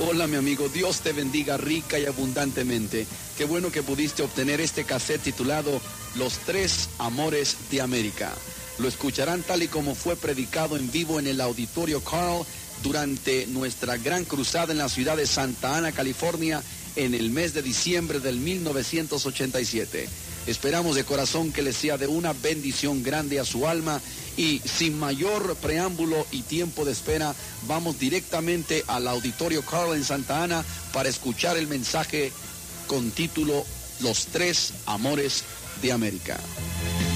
Hola mi amigo, Dios te bendiga rica y abundantemente. Qué bueno que pudiste obtener este cassette titulado Los Tres Amores de América. Lo escucharán tal y como fue predicado en vivo en el Auditorio Carl durante nuestra gran cruzada en la ciudad de Santa Ana, California, en el mes de diciembre del 1987. Esperamos de corazón que le sea de una bendición grande a su alma y sin mayor preámbulo y tiempo de espera, vamos directamente al Auditorio Carl en Santa Ana para escuchar el mensaje con título Los Tres Amores de América.